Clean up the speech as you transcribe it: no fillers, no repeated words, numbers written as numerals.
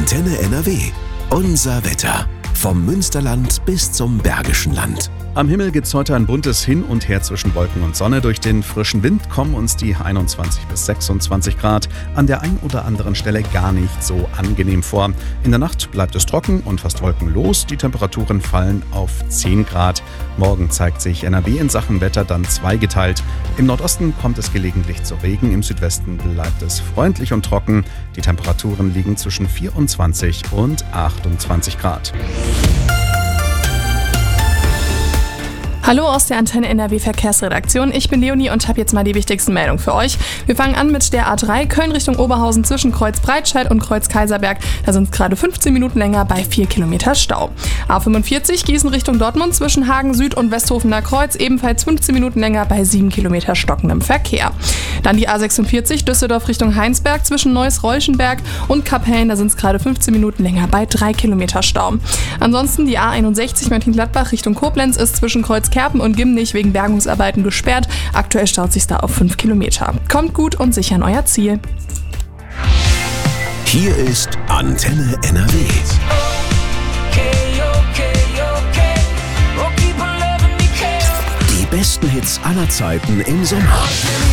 Antenne NRW. Unser Wetter. Vom Münsterland bis zum Bergischen Land. Am Himmel gibt's heute ein buntes Hin und Her zwischen Wolken und Sonne. Durch den frischen Wind kommen uns die 21 bis 26 Grad an der ein oder anderen Stelle gar nicht so angenehm vor. In der Nacht bleibt es trocken und fast wolkenlos. Die Temperaturen fallen auf 10 Grad. Morgen zeigt sich NRW in Sachen Wetter dann zweigeteilt. Im Nordosten kommt es gelegentlich zu Regen, im Südwesten bleibt es freundlich und trocken. Die Temperaturen liegen zwischen 24 und 28 Grad. Hallo aus der Antenne NRW Verkehrsredaktion. Ich bin Leonie und habe jetzt mal die wichtigsten Meldungen für euch. Wir fangen an mit der A3 Köln Richtung Oberhausen zwischen Kreuz Breitscheid und Kreuz Kaiserberg. Da sind es gerade 15 Minuten länger bei 4 Kilometer Stau. A45 Gießen Richtung Dortmund zwischen Hagen Süd und Westhofener Kreuz ebenfalls 15 Minuten länger bei 7 Kilometer stockendem Verkehr. Dann die A46 Düsseldorf Richtung Heinsberg zwischen Neuss-Reuschenberg und Kapellen. Da sind es gerade 15 Minuten länger bei 3 Kilometer Stau. Ansonsten die A61 Mönchengladbach Richtung Koblenz ist zwischen Kreuz Kerpen und Gimnich wegen Bergungsarbeiten gesperrt. Aktuell staut sich da auf 5 Kilometer. Kommt gut und sicher an euer Ziel. Hier ist Antenne NRW. Die besten Hits aller Zeiten im Sommer.